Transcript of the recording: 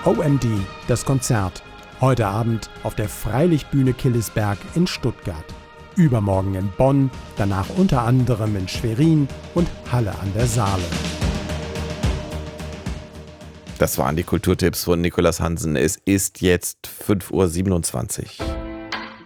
OMD, das Konzert. Heute Abend auf der Freilichtbühne Killesberg in Stuttgart. Übermorgen in Bonn, danach unter anderem in Schwerin und Halle an der Saale. Das waren die Kulturtipps von Nikolas Hansen. Es ist jetzt 5:27 Uhr.